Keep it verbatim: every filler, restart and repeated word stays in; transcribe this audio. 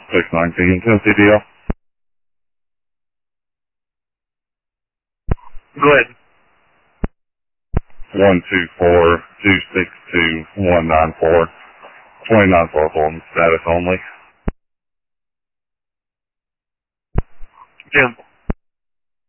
six nineteen, Tennessee D L. Go ahead. one two four two six two one nine four. twenty-nine Fulton, status only. Jim.